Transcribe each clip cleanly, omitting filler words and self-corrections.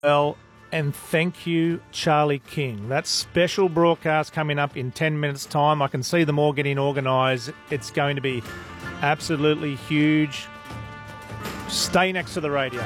Well, and thank you, Charlie King. That special broadcast coming up in 10 minutes' time. I can see them all getting organised. It's going to be absolutely huge. Stay next to the radio.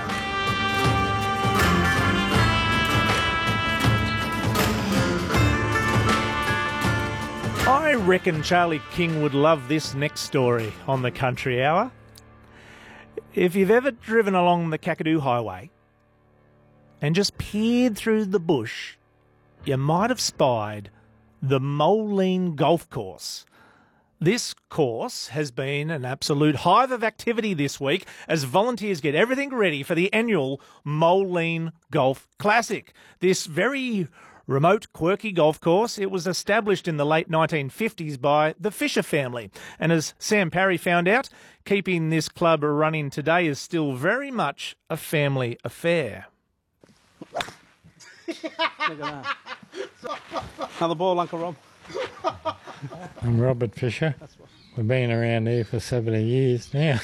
I reckon Charlie King would love this next story on the Country Hour. If you've ever driven along the Kakadu Highway and just peered through the bush, you might have spied the Moline Golf Course. This course has been an absolute hive of activity this week as volunteers get everything ready for the annual Moline Golf Classic. This very remote, quirky golf course, it was established in the late 1950s by the Fisher family. And as Sam Parry found out, keeping this club running today is still very much a family affair. Look at that. Another ball, Uncle Rob. I'm Robert Fisher. We've been around here for 70 years now,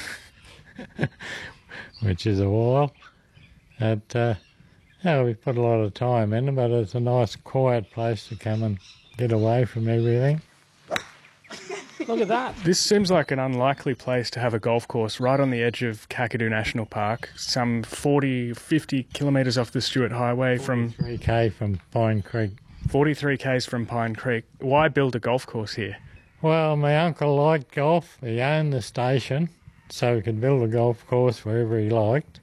which is a while. We've put a lot of time in it, but it's a nice, quiet place to come and get away from everything. Look at that. This seems like an unlikely place to have a golf course right on the edge of Kakadu National Park, some 40, 50 kilometres off the Stuart Highway from... 43k from Pine Creek. 43 k's from Pine Creek. Why build a golf course here? Well, my uncle liked golf. He owned the station, so he could build a golf course wherever he liked.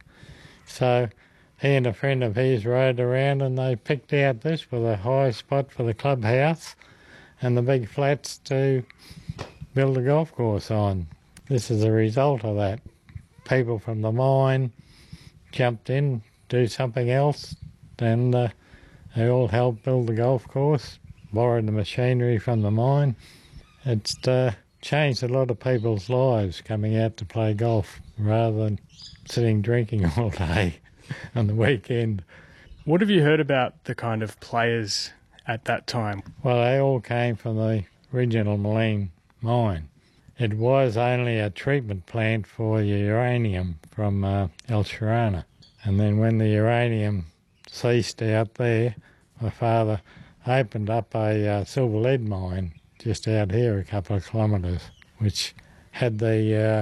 So he and a friend of his rode around and they picked out this with a high spot for the clubhouse and the big flats to build a golf course on. This is a result of that. People from the mine jumped in, do something else, and they all helped build the golf course, borrowed the machinery from the mine. It's changed a lot of people's lives coming out to play golf rather than sitting drinking all day on the weekend. What have you heard about the kind of players at that time? Well, they all came from the original Moline mine. It was only a treatment plant for uranium from El Sharana. And then when the uranium ceased out there, my father opened up a silver lead mine just out here a couple of kilometres, which had the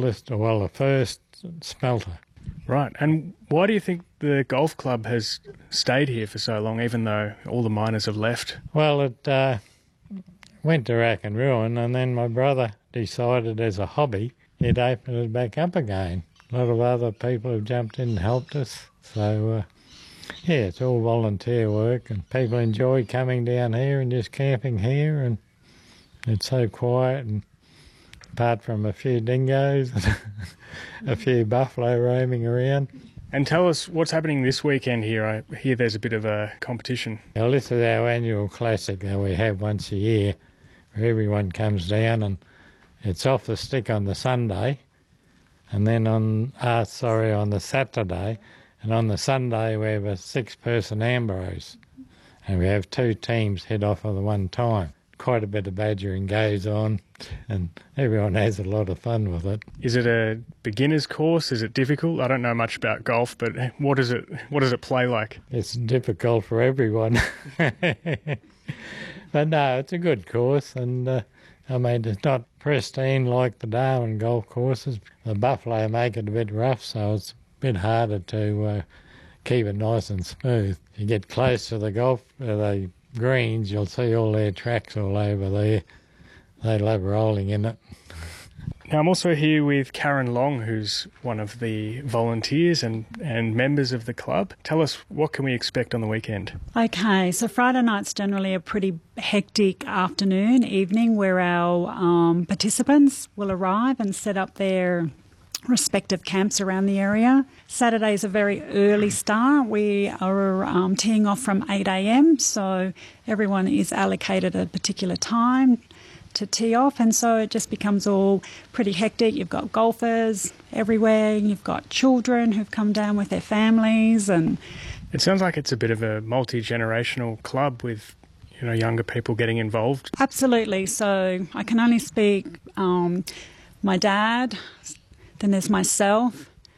the first smelter. Right, and why do you think the golf club has stayed here for so long, even though all the miners have left? Well, it went to rack and ruin, and then my brother decided as a hobby he'd open it back up again. A lot of other people have jumped in and helped us, so it's all volunteer work, and people enjoy coming down here and just camping here, and it's so quiet, and apart from a few dingoes and a few buffalo roaming around. And tell us what's happening this weekend here. I hear there's a bit of a competition. Well, this is our annual classic that we have once a year, where everyone comes down, and it's off the stick on the Sunday, and then on the Saturday, and on the Sunday we have a 6-person Ambrose, and we have 2 teams head off at the one time. Quite a bit of badgering goes on, and everyone has a lot of fun with it. Is it a beginner's course? Is it difficult? I don't know much about golf, but what does it play like? It's difficult for everyone. But no, it's a good course, and it's not pristine like the Darwin golf courses. The buffalo make it a bit rough, so it's a bit harder to keep it nice and smooth. If you get close to the greens, you'll see all their tracks all over there. They love rolling in it. Now, I'm also here with Karen Long, who's one of the volunteers and members of the club. Tell us, what can we expect on the weekend? Okay, so Friday night's generally a pretty hectic afternoon, evening, where our participants will arrive and set up their respective camps around the area. Saturday is a very early start. We are teeing off from 8 a.m, so everyone is allocated a particular time to tee off, and so it just becomes all pretty hectic. You've got golfers everywhere, you've got children who've come down with their families, and it sounds like it's a bit of a multi-generational club with younger people getting involved. Absolutely. So I can only speak my dad, then there's myself,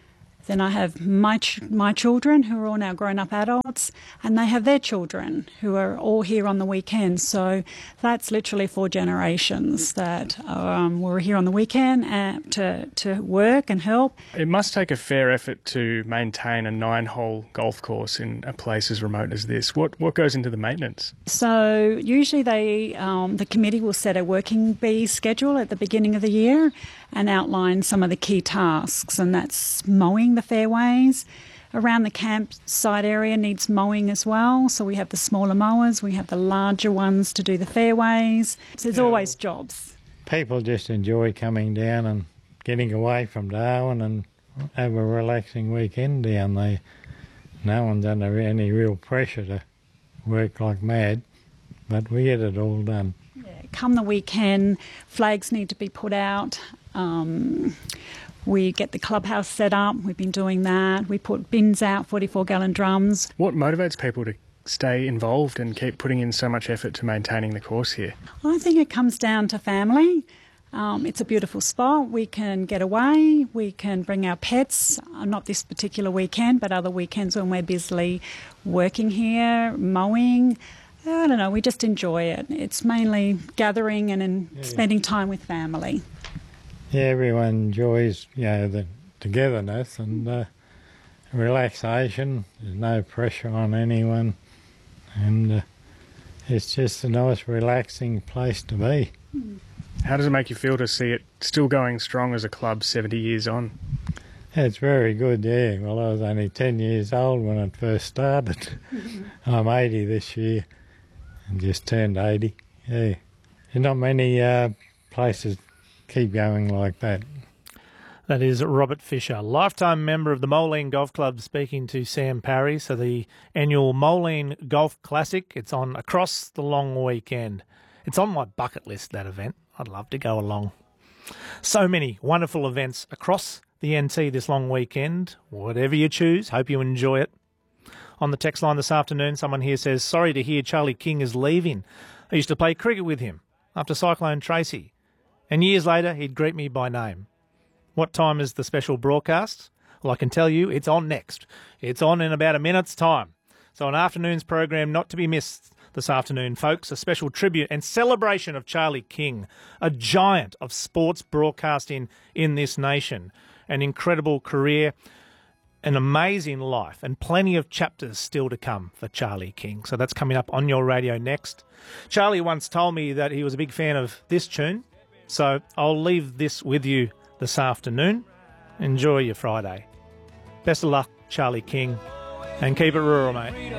Then I have my children, who are all now grown-up adults, and they have their children, who are all here on the weekend. So that's literally 4 generations that were here on the weekend to work and help. It must take a fair effort to maintain a 9-hole golf course in a place as remote as this. What goes into the maintenance? So usually the committee will set a working bee schedule at the beginning of the year and outline some of the key tasks, and that's mowing the fairways. Around the campsite area needs mowing as well, so we have the smaller mowers, we have the larger ones to do the fairways. So there's always jobs. People just enjoy coming down and getting away from Darwin and have a relaxing weekend down there. No one's under any real pressure to work like mad, but we get it all done. Yeah, come the weekend, flags need to be put out. We get the clubhouse set up. We've been doing that. We put bins out, 44-gallon drums. What motivates people to stay involved and keep putting in so much effort to maintaining the course here? I think it comes down to family. It's a beautiful spot. We can get away. We can bring our pets, not this particular weekend, but other weekends when we're busily working here, mowing. I don't know, we just enjoy it. It's mainly gathering and spending time with family. Yeah, everyone enjoys, the togetherness and relaxation. There's no pressure on anyone, and it's just a nice, relaxing place to be. How does it make you feel to see it still going strong as a club 70 years on? It's very good, yeah. Well, I was only 10 years old when it first started. I'm 80 this year and just turned 80, yeah. There's not many places keep going like that. That is Robert Fisher, lifetime member of the Moline Golf Club, speaking to Sam Parry. So the annual Moline Golf Classic, it's on across the long weekend. It's on my bucket list, that event. I'd love to go along. So many wonderful events across the NT this long weekend. Whatever you choose, hope you enjoy it. On the text line this afternoon, someone here says, sorry to hear Charlie King is leaving. I used to play cricket with him after Cyclone Tracy, and years later he'd greet me by name. What time is the special broadcast? Well, I can tell you it's on next. It's on in about a minute's time. So an afternoon's program not to be missed this afternoon, folks. A special tribute and celebration of Charlie King, a giant of sports broadcasting in this nation. An incredible career, an amazing life, and plenty of chapters still to come for Charlie King. So that's coming up on your radio next. Charlie once told me that he was a big fan of this tune, so I'll leave this with you this afternoon. Enjoy your Friday. Best of luck, Charlie King, and keep it rural, mate.